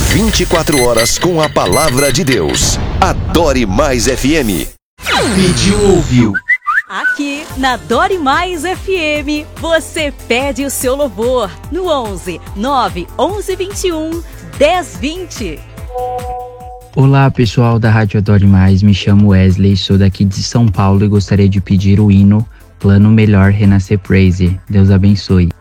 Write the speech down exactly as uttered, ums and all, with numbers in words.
vinte e quatro horas com a palavra de Deus. Adore Mais F M. Pediu, ouviu. Aqui na Adore Mais F M, você pede o seu louvor no onze nove onze vinte e um dez vinte. Olá pessoal da Rádio Adore Mais, me chamo Wesley, sou daqui de São Paulo e gostaria de pedir o hino Plano Melhor Renascer Praise. Deus abençoe.